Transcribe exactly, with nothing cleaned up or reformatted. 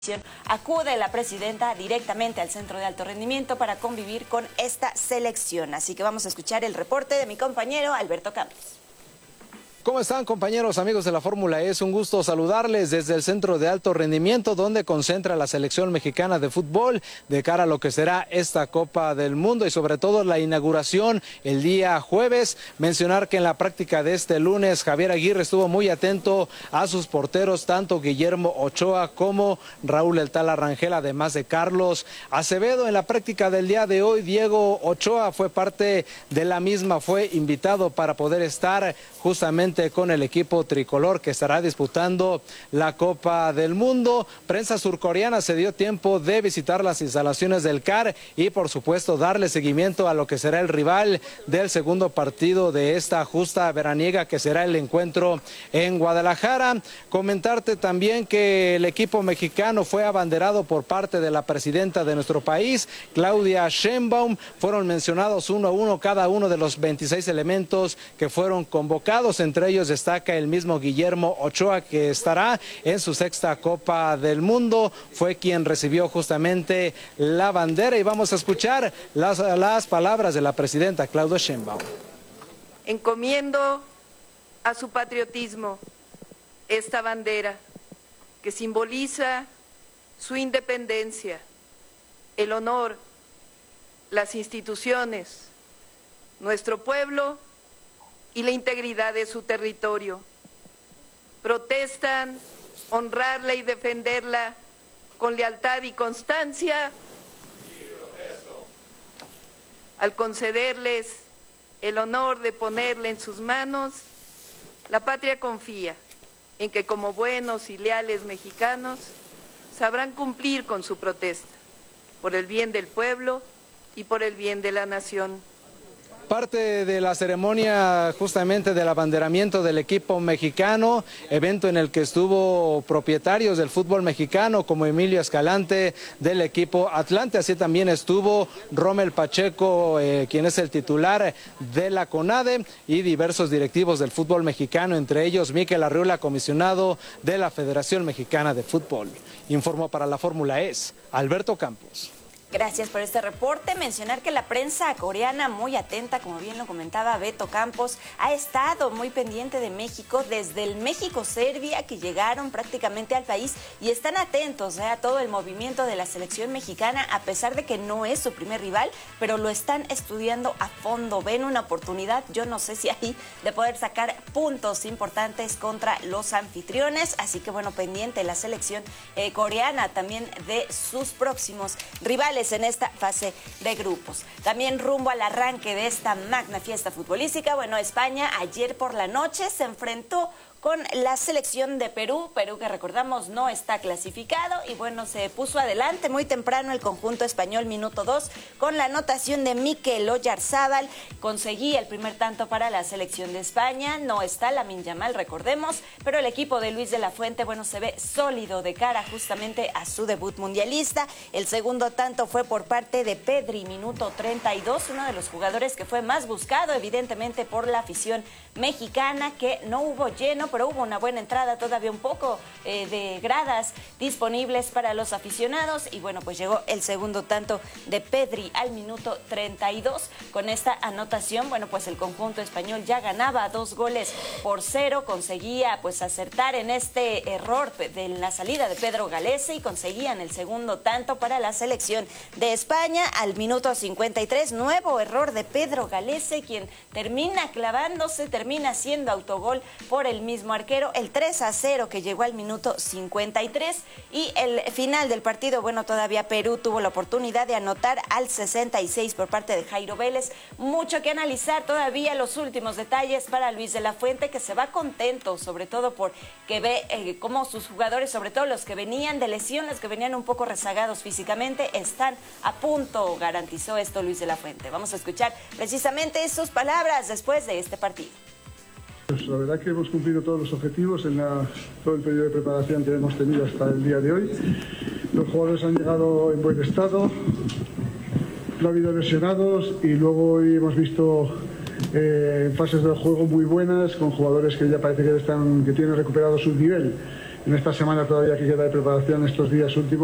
Acude la presidenta directamente al centro de alto rendimiento para convivir con esta selección. Así que vamos a escuchar el reporte de mi compañero Alberto Campos. ¿Cómo están, compañeros, amigos de la Fórmula E? Es un gusto saludarles desde el centro de alto rendimiento donde concentra la selección mexicana de fútbol de cara a lo que será esta Copa del Mundo y sobre todo la inauguración el día jueves. Mencionar que en la práctica de este lunes Javier Aguirre estuvo muy atento a sus porteros, tanto Guillermo Ochoa como Raúl El Tala Rangel, además de Carlos Acevedo. En la práctica del día de hoy, Diego Ochoa fue parte de la misma, fue invitado para poder estar justamente con el equipo tricolor que estará disputando la Copa del Mundo. Prensa surcoreana se dio tiempo de visitar las instalaciones del C A R y por supuesto darle seguimiento a lo que será el rival del segundo partido de esta justa veraniega, que será el encuentro en Guadalajara. Comentarte también que el equipo mexicano fue abanderado por parte de la presidenta de nuestro país, Claudia Sheinbaum. Fueron mencionados uno a uno cada uno de los veintiséis elementos que fueron convocados. Entre ellos destaca el mismo Guillermo Ochoa, que estará en su sexta Copa del Mundo. Fue quien recibió justamente la bandera y vamos a escuchar las, las palabras de la presidenta Claudia Sheinbaum. Encomiendo a su patriotismo esta bandera que simboliza su independencia, el honor, las instituciones, nuestro pueblo y la integridad de su territorio. Protestan honrarla y defenderla con lealtad y constancia. Al concederles el honor de ponerla en sus manos, la patria confía en que como buenos y leales mexicanos sabrán cumplir con su protesta por el bien del pueblo y por el bien de la nación. Parte de la ceremonia justamente del abanderamiento del equipo mexicano, evento en el que estuvo propietarios del fútbol mexicano como Emilio Escalante del equipo Atlante, así también estuvo Rommel Pacheco, eh, quien es el titular de la CONADE, y diversos directivos del fútbol mexicano, entre ellos Mikel Arriola, comisionado de la Federación Mexicana de Fútbol. Informó para la Fórmula E Alberto Campos. Gracias por este reporte. Mencionar que la prensa coreana, muy atenta, como bien lo comentaba Beto Campos, ha estado muy pendiente de México desde el México-Serbia, que llegaron prácticamente al país y están atentos eh, a todo el movimiento de la selección mexicana, a pesar de que no es su primer rival, pero lo están estudiando a fondo. Ven una oportunidad, yo no sé si ahí, de poder sacar puntos importantes contra los anfitriones. Así que bueno, pendiente la selección eh, coreana también de sus próximos rivales en esta fase de grupos. También rumbo al arranque de esta magna fiesta futbolística, bueno, España ayer por la noche se enfrentó con la selección de Perú, Perú que recordamos no está clasificado y bueno, se puso adelante muy temprano el conjunto español, minuto dos, con la anotación de Mikel Oyarzábal, conseguía el primer tanto para la selección de España, no está Lamine Yamal, recordemos, pero el equipo de Luis de la Fuente, bueno, se ve sólido de cara justamente a su debut mundialista. El segundo tanto fue por parte de Pedri, minuto treinta y dos, uno de los jugadores que fue más buscado evidentemente por la afición mexicana, que no hubo lleno, pero hubo una buena entrada, todavía un poco eh, de gradas disponibles para los aficionados y bueno, pues llegó el segundo tanto de Pedri al minuto treinta y dos. Con esta anotación, bueno, pues el conjunto español ya ganaba dos goles por cero, conseguía pues acertar en este error de la salida de Pedro Galese y conseguían el segundo tanto para la selección de España al minuto cincuenta y tres, nuevo error de Pedro Galese, quien termina clavándose, termina siendo autogol por el mismo arquero, el tres a cero que llegó al minuto cincuenta y tres y el final del partido, bueno, todavía Perú tuvo la oportunidad de anotar al sesenta y seis por parte de Jairo Vélez. Mucho que analizar todavía, los últimos detalles para Luis de la Fuente, que se va contento, sobre todo porque ve eh, cómo sus jugadores, sobre todo los que venían de lesión, los que venían un poco rezagados físicamente, están a punto, garantizó esto Luis de la Fuente. Vamos a escuchar precisamente sus palabras después de este partido. Pues la verdad que hemos cumplido todos los objetivos en la, todo el periodo de preparación que hemos tenido hasta el día de hoy. Los jugadores han llegado en buen estado, no ha habido lesionados y luego hoy hemos visto eh, fases del juego muy buenas con jugadores que ya parece que, están, que tienen recuperado su nivel. en esta semana todavía que queda de preparación, estos días últimos.